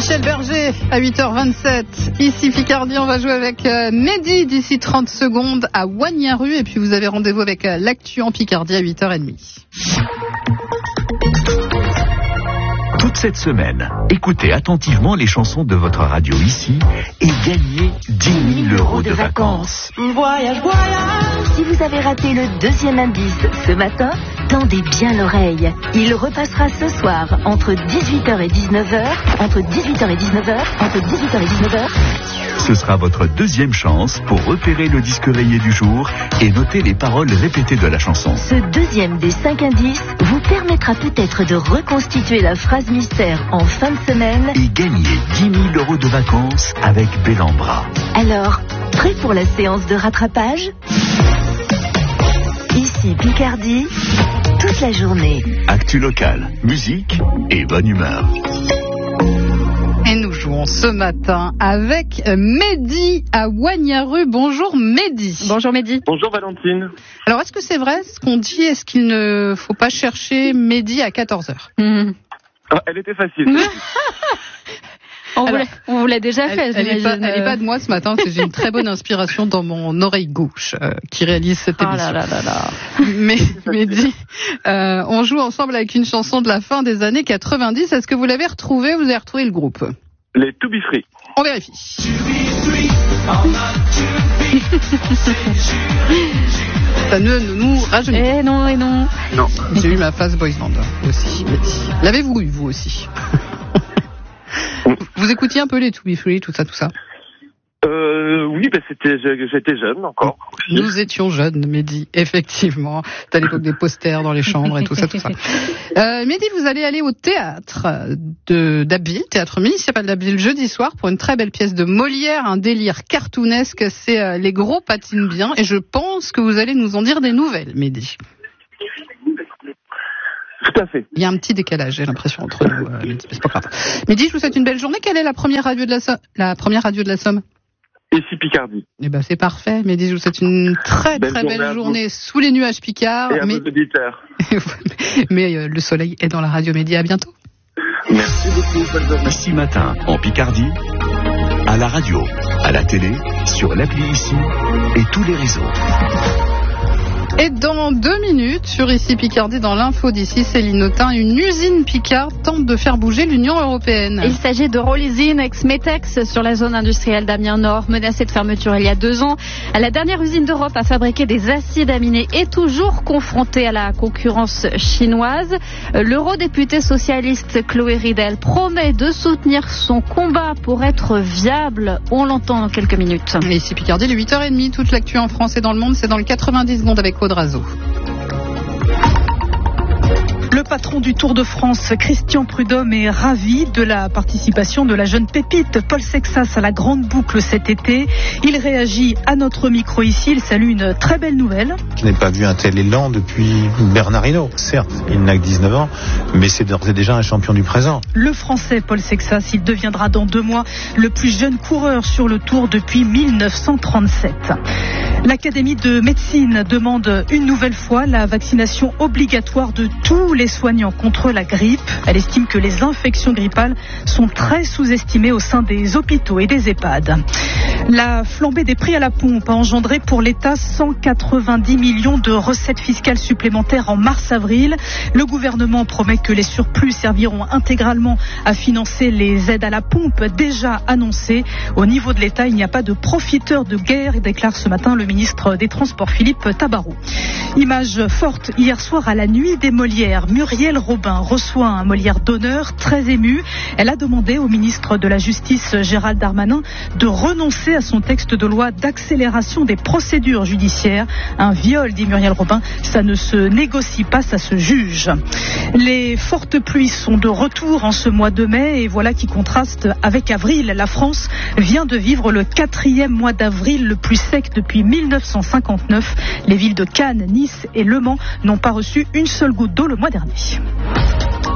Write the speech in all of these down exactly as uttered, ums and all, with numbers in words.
Michel Berger à huit heures vingt-sept. Ici Picardie, on va jouer avec euh, Mehdi d'ici trente secondes à Wagnaru. Et puis vous avez rendez-vous avec euh, l'actu en Picardie à huit heures trente. Toute cette semaine, écoutez attentivement les chansons de votre radio ici et gagnez dix mille euros de vacances. Voyage, voyage. Si vous avez raté le deuxième indice ce matin, tendez bien l'oreille. Il repassera ce soir entre dix-huit heures et dix-neuf heures, entre dix-huit heures et dix-neuf heures, entre dix-huit heures et dix-neuf heures. Ce sera votre deuxième chance pour repérer le disque rayé du jour et noter les paroles répétées de la chanson. Ce deuxième des cinq indices vous permettra peut-être de reconstituer la phrase mystère en fin de semaine et gagner dix mille euros de vacances avec Bellambra. Alors, prêt pour la séance de rattrapage ? Ici Picardie, toute la journée. Actu locale, musique et bonne humeur. Et nous jouons ce matin avec Mehdi à Wagnaru. Bonjour Mehdi. Bonjour Mehdi. Bonjour Valentine. Alors est-ce que c'est vrai ce qu'on dit? Est-ce qu'il ne faut pas chercher Mehdi à quatorze heures? Mmh. Ah, elle était facile. on, Alors, vous on vous l'a déjà fait. Elle n'est pas, pas de moi ce matin, parce que j'ai une très bonne inspiration dans mon oreille gauche euh, qui réalise cette émission. Oh là là là là. Mais, Mehdi, euh, on joue ensemble avec une chanson de la fin des années quatre-vingt-dix. Est-ce que vous l'avez retrouvée? Vous avez retrouvé le groupe? Les To Be Free. On vérifie. Ça ne, ne nous rajeunit pas. Eh non, et non. Non. J'ai eu ma phase boys band aussi. L'avez-vous eu, vous aussi? Vous écoutiez un peu les To Be Free, tout ça, tout ça? Euh, oui, ben c'était, j'étais jeune encore. Nous étions jeunes, Mehdi, effectivement. C'était à l'époque des posters dans les chambres et tout ça, tout ça. Euh, Mehdi, vous allez aller au théâtre de d'Abbeville, théâtre municipal d'Abbeville, jeudi soir pour une très belle pièce de Molière, un délire cartoonesque. C'est euh, Les Gros patinent bien, et je pense que vous allez nous en dire des nouvelles, Mehdi. Tout à fait. Il y a un petit décalage, j'ai l'impression, entre nous, euh, Mehdi, mais c'est pas grave. Mehdi, je vous souhaite une belle journée. Quelle est la première radio de la Somme? La première radio de la Somme? Ici Picardie. Eh ben c'est parfait, Mehdi, je vous souhaite une très belle très journée belle journée sous les nuages Picards. Et à mais vos auditeurs. mais euh, le soleil est dans la radio. Mehdi, à bientôt. Merci beaucoup, bonne journée. Ici matin, en Picardie, à la radio, à la télé, sur l'appli ici et tous les réseaux. Et dans deux minutes, sur Ici Picardie, dans l'info d'ici, Céline Autain, une usine Picard tente de faire bouger l'Union européenne. Il s'agit de Rolizine, ex-Metex, sur la zone industrielle d'Amiens-Nord, menacée de fermeture il y a deux ans. La dernière usine d'Europe à fabriquer des acides aminés est toujours confrontée à la concurrence chinoise. L'eurodéputée socialiste Chloé Ridel promet de soutenir son combat pour être viable. On l'entend dans quelques minutes. Et Ici Picardie, il est huit heures trente, toute l'actu en France et dans le monde, c'est dans le quatre-vingt-dix secondes avec Audrazo. Le patron du Tour de France, Christian Prudhomme, est ravi de la participation de la jeune pépite Paul Sexas à la grande boucle cet été. Il réagit à notre micro ici. Il salue une très belle nouvelle. Je n'ai pas vu un tel élan depuis Bernard Hinault. Certes, il n'a que dix-neuf ans, mais c'est d'ores et déjà un champion du présent. Le Français Paul Sexas, il deviendra dans deux mois le plus jeune coureur sur le Tour depuis mille neuf cent trente-sept. L'Académie de médecine demande une nouvelle fois la vaccination obligatoire de tous les soignants contre la grippe. Elle estime que les infections grippales sont très sous-estimées au sein des hôpitaux et des EHPAD. La flambée des prix à la pompe a engendré pour l'État cent quatre-vingt-dix millions de recettes fiscales supplémentaires en mars-avril. Le gouvernement promet que les surplus serviront intégralement à financer les aides à la pompe déjà annoncées. Au niveau de l'État, il n'y a pas de profiteurs de guerre, déclare ce matin le ministre des Transports Philippe Tabarot. Image forte hier soir à la nuit des Molières. Muriel Robin reçoit un Molière d'honneur, très émue. Elle a demandé au ministre de la Justice Gérald Darmanin de renoncer à son texte de loi d'accélération des procédures judiciaires. Un viol, dit Muriel Robin, ça ne se négocie pas, ça se juge. Les fortes pluies sont de retour en ce mois de mai et voilà qui contraste avec avril. La France vient de vivre le quatrième mois d'avril le plus sec depuis mille neuf cent cinquante-neuf. Les villes de Cannes, Nice et Le Mans n'ont pas reçu une seule goutte d'eau le mois dernier.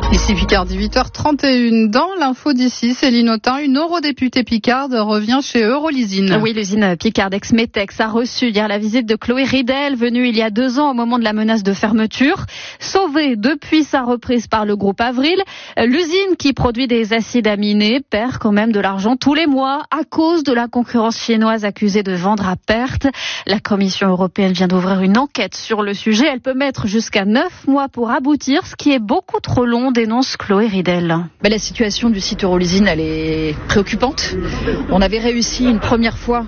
Ici Picardie, huit heures trente et une. Dans l'info d'ici, Céline Autain, une eurodéputée picarde revient chez Eurolysine. Oui, l'usine Picardex Metex a reçu hier la visite de Chloé Ridel, venue il y a deux ans au moment de la menace de fermeture. Sauvée depuis sa reprise par le groupe Avril, l'usine qui produit des acides aminés perd quand même de l'argent tous les mois à cause de la concurrence chinoise accusée de vendre à perte. La Commission européenne vient d'ouvrir une enquête sur le sujet. Elle peut mettre jusqu'à neuf mois pour aboutir, ce qui est beaucoup trop long, dénonce Chloé Ridel. Ben, la situation du site Eurolysine, elle est préoccupante. On avait réussi une première fois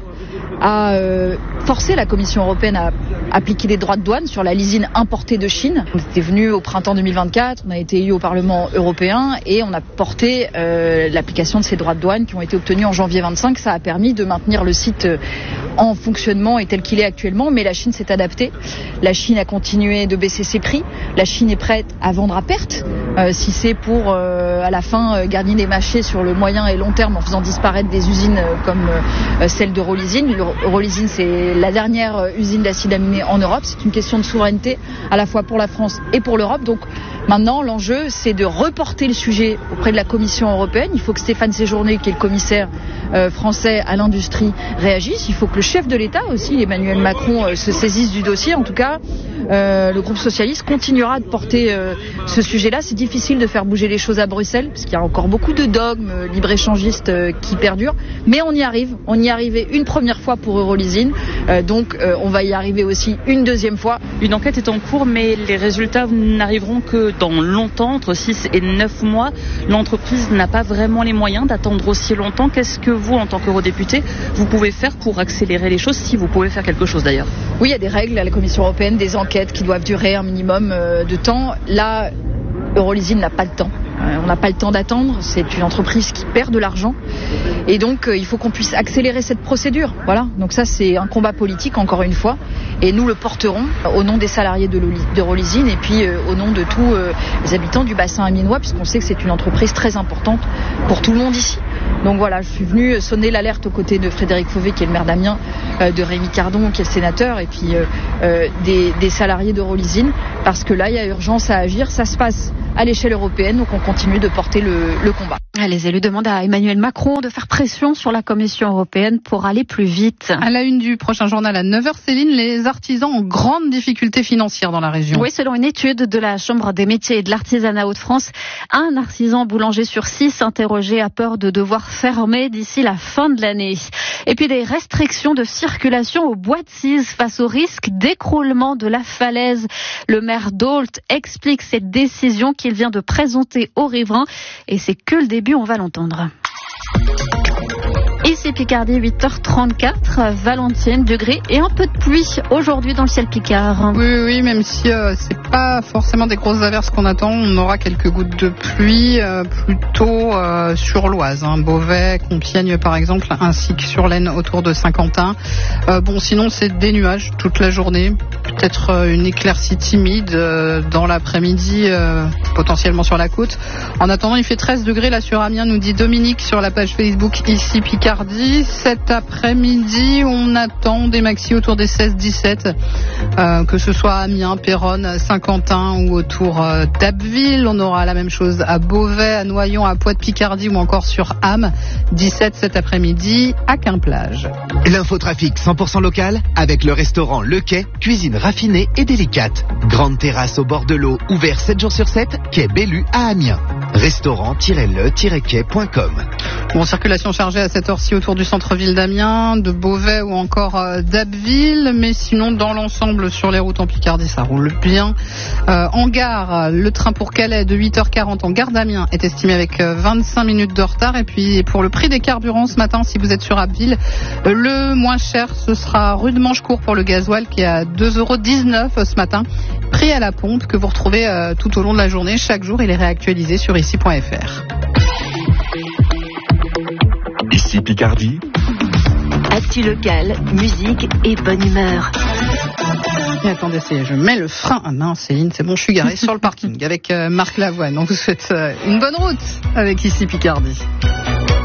à euh, forcer la Commission européenne à appliquer des droits de douane sur la lysine importée de Chine. On était venu au printemps deux mille vingt-quatre, on a été élu au Parlement européen et on a porté euh, l'application de ces droits de douane qui ont été obtenus en janvier vingt-cinq. Ça a permis de maintenir le site euh, en fonctionnement et tel qu'il est actuellement, mais la Chine s'est adaptée. La Chine a continué de baisser ses prix. La Chine est prête à vendre à perte, euh, si c'est pour euh, à la fin euh, garnir les marchés sur le moyen et long terme en faisant disparaître des usines euh, comme euh, celle d'Eurolysine. Eurolysine, c'est la dernière usine d'acide aminé en Europe. C'est une question de souveraineté à la fois pour la France et pour l'Europe. Donc maintenant, l'enjeu, c'est de reporter le sujet auprès de la Commission européenne. Il faut que Stéphane Séjourné, qui est le commissaire euh, français à l'industrie, réagisse. Il faut que le chef de l'État aussi, Emmanuel Macron, euh, se saisisse du dossier. En tout cas, euh, le groupe socialiste continuera de porter euh, ce sujet-là. C'est difficile de faire bouger les choses à Bruxelles, parce qu'il y a encore beaucoup de dogmes euh, libre-échangistes euh, qui perdurent. Mais on y arrive. On y arrivait une première fois pour Eurolysine. Euh, donc, euh, on va y arriver aussi une deuxième fois. Une enquête est en cours, mais les résultats n'arriveront que dans longtemps, entre six et neuf mois. L'entreprise n'a pas vraiment les moyens d'attendre aussi longtemps. Qu'est-ce que vous, en tant qu'eurodéputé, vous pouvez faire pour accélérer les choses, si vous pouvez faire quelque chose d'ailleurs? Oui, il y a des règles à la Commission européenne, des enquêtes qui doivent durer un minimum de temps. Là, Eurolysine n'a pas le temps. On n'a pas le temps d'attendre, c'est une entreprise qui perd de l'argent et donc euh, il faut qu'on puisse accélérer cette procédure. Voilà, donc ça c'est un combat politique encore une fois et nous le porterons au nom des salariés de d'Eurolysine et puis euh, au nom de tous euh, les habitants du bassin amiénois puisqu'on sait que c'est une entreprise très importante pour tout le monde ici. Donc voilà, je suis venue sonner l'alerte aux côtés de Frédéric Fauvet qui est le maire d'Amiens, euh, de Rémi Cardon qui est le sénateur et puis euh, euh, des, des salariés d'Eurolysine parce que là il y a urgence à agir, ça se passe à l'échelle européenne donc on continue de porter le, le combat. Les élus demandent à Emmanuel Macron de faire pression sur la Commission européenne pour aller plus vite. À la une du prochain journal à neuf heures, Céline, les artisans ont grande difficulté financière dans la région. Oui, selon une étude de la Chambre des métiers et de l'artisanat Hauts-de-France, un artisan boulanger sur six interrogé a peur de devoir fermer d'ici la fin de l'année. Et puis des restrictions de circulation au Bois de Cise face au risque d'écroulement de la falaise. Le maire d'Ault explique cette décision qu'il vient de présenter aux riverains et c'est que le début. On va l'entendre. Ici Picardie, huit heures trente-quatre, Valenciennes, degrés et un peu de pluie aujourd'hui dans le ciel picard. Oui, oui, même si euh, c'est pas forcément des grosses averses qu'on attend, on aura quelques gouttes de pluie euh, plutôt euh, sur l'Oise, hein, Beauvais, Compiègne par exemple, ainsi que sur l'Aisne autour de Saint-Quentin. Euh, bon, sinon c'est des nuages toute la journée, peut-être euh, une éclaircie timide euh, dans l'après-midi, euh, potentiellement sur la côte. En attendant, il fait treize degrés là sur Amiens, nous dit Dominique sur la page Facebook ici Picardie. Cet après-midi, on attend des maxi autour des seize dix-sept, euh, que ce soit à Amiens, Péronne, Saint-Quentin ou autour euh, d'Abbeville. On aura la même chose à Beauvais, à Noyon, à Poix-de-Picardie ou encore sur Ham. dix-sept cet après-midi à Quimplage. L'infotrafic cent pour cent local avec le restaurant Le Quai, cuisine raffinée et délicate. Grande terrasse au bord de l'eau, ouvert sept jours sur sept, quai Bellu à Amiens. restaurant tiret le tiret quai point com. Bon, circulation chargée à cette heure-ci autour du centre-ville d'Amiens, de Beauvais ou encore euh, d'Abbeville, mais sinon dans l'ensemble sur les routes en Picardie ça roule bien. Euh, en gare, le train pour Calais de huit heures quarante en gare d'Amiens est estimé avec euh, vingt-cinq minutes de retard et puis pour le prix des carburants ce matin si vous êtes sur Abbeville, euh, le moins cher ce sera rue de Manchecourt pour le gasoil qui est à deux euros dix-neuf ce matin. Prix à la pompe que vous retrouvez euh, tout au long de la journée. Chaque jour il est réactualisé sur ici point f r. Ici Picardie. Actu locale, musique et bonne humeur. Et attendez, c'est, je mets le frein à main, Céline, c'est bon, je suis garé sur le parking avec euh, Marc Lavoine. On vous souhaite euh, une bonne route avec Ici Picardie.